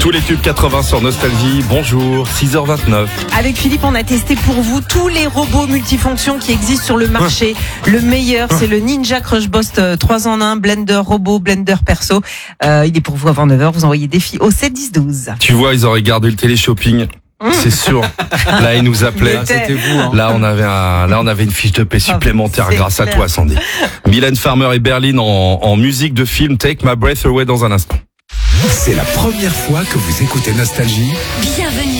Tous les tubes 80 sur Nostalgie. Bonjour, 6h29. Avec Philippe, on a testé pour vous tous les robots multifonctions qui existent sur le marché. Le meilleur, c'est le Ninja Crush Boss 3 en 1, blender robot, blender perso. Il est pour vous avant 9h. Vous envoyez défi au 7 10 12. Tu vois, ils auraient gardé le télé-shopping. C'est sûr. Là, ils nous appelaient. C'était vous. Hein. Là, on avait une fiche de paix supplémentaire c'est grâce clair. à toi, Sandy. Mylène Farmer et Berlin en musique de film Take My Breath Away dans un instant. C'est la première fois que vous écoutez Nostalgie. Bienvenue